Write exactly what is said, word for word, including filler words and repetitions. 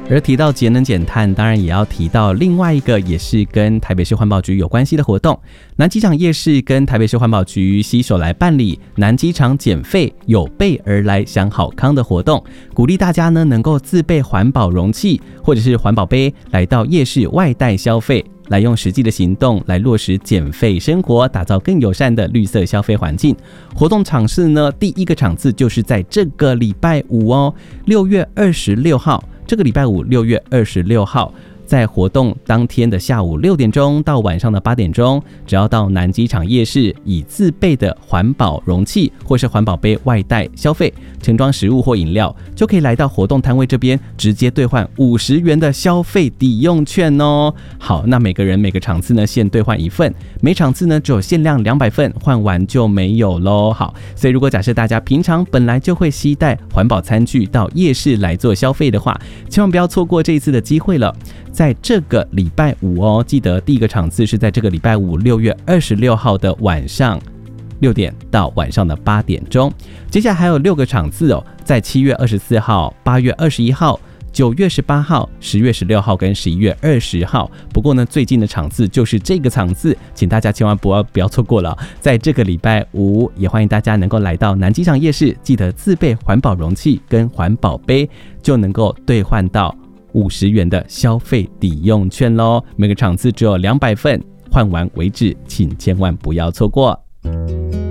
而提到节能减碳，当然也要提到另外一个也是跟台北市环保局有关系的活动。南机场夜市跟台北市环保局携手来办理南机场减废有备而来享好康的活动，鼓励大家呢能够自备环保容器或者是环保杯来到夜市外带消费，来用实际的行动来落实减废生活，打造更友善的绿色消费环境。活动场次呢，第一个场次就是在这个礼拜五哦，六月二十六号。这个礼拜五六月二十六号，在活动当天的下午六点钟到晚上的八点钟，只要到南机场夜市以自备的环保容器或是环保杯外带消费，盛装食物或饮料，就可以来到活动摊位这边直接兑换五十元的消费抵用券哦。好，那每个人每个场次呢限兑换一份，每场次呢只有限量两百份，换完就没有咯。好，所以如果假设大家平常本来就会携带环保餐具到夜市来做消费的话，千万不要错过这一次的机会了。在这个礼拜五哦，记得第一个场次是在这个礼拜五六月二十六号的晚上六点到晚上的八点钟。接下来还有六个场次哦，在七月二十四号、八月二十一号、九月十八号、十月十六号跟十一月二十号。不过呢，最近的场次就是这个场次，请大家千万不要不要错过了。在这个礼拜五，也欢迎大家能够来到南机场夜市，记得自备环保容器跟环保杯，就能够兑换到五十元的消费抵用券咯。每个场次只有两百份，换完为止，请千万不要错过。